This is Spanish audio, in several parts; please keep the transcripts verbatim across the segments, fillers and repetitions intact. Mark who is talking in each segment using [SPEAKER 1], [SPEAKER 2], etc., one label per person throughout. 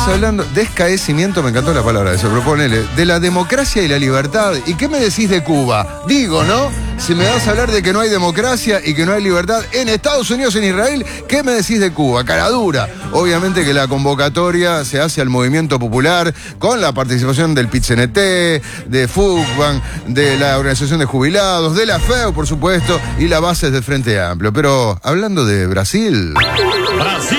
[SPEAKER 1] hablando, descaecimiento, me encantó la palabra eso, proponele, de la democracia y la libertad. ¿Y qué me decís de Cuba? Digo, ¿no? Si me vas a hablar de que no hay democracia y que no hay libertad en Estados Unidos, en Israel, ¿qué me decís de Cuba? Cara dura. Obviamente que la convocatoria se hace al movimiento popular con la participación del P I T C N T, de FUCBAN, de la Organización de Jubilados, de la F E U, por supuesto, y la base del Frente Amplio. Pero hablando de Brasil...
[SPEAKER 2] ¡Brasil!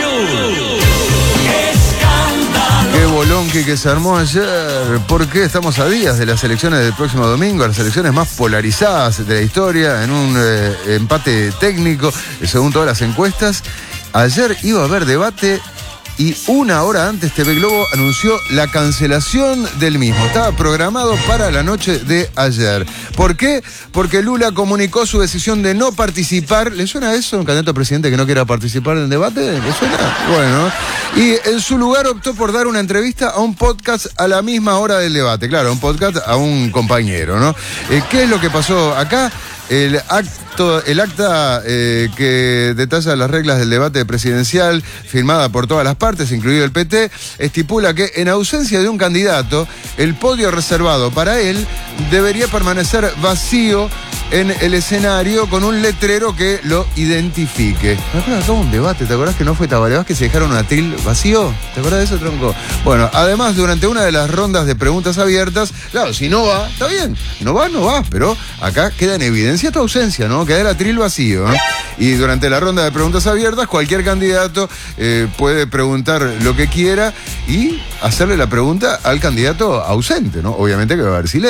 [SPEAKER 1] Qué bolonqui que se armó ayer, porque estamos a días de las elecciones del próximo domingo, las elecciones más polarizadas de la historia, en un eh, empate técnico, según todas las encuestas. Ayer iba a haber debate y una hora antes T V Globo anunció la cancelación del mismo. Estaba programado para la noche de ayer. ¿Por qué? Porque Lula comunicó su decisión de no participar. ¿Le suena eso? ¿Un candidato a presidente que no quiera participar en el debate? ¿Le suena? Bueno. Y en su lugar optó por dar una entrevista a un podcast a la misma hora del debate. Claro, un podcast a un compañero, ¿no? Eh, ¿Qué es lo que pasó acá? El acto, el acta eh, que detalla las reglas del debate presidencial, firmada por todas las partes, incluido el P T, estipula que en ausencia de un candidato, el podio reservado para él debería permanecer vacío en el escenario con un letrero que lo identifique. Me acuerdo acá un debate, ¿te acordás que no fue Tabaré Vázquez que se dejaron un atril vacío? ¿Te acordás de eso, tronco? Bueno, además, durante una de las rondas de preguntas abiertas, claro, si no va, está bien, no va, no va, pero acá queda en evidencia tu ausencia, ¿no? Queda el atril vacío, ¿no? Y durante la ronda de preguntas abiertas, cualquier candidato eh, puede preguntar lo que quiera y hacerle la pregunta al candidato ausente, ¿no? Obviamente que va a haber silencio.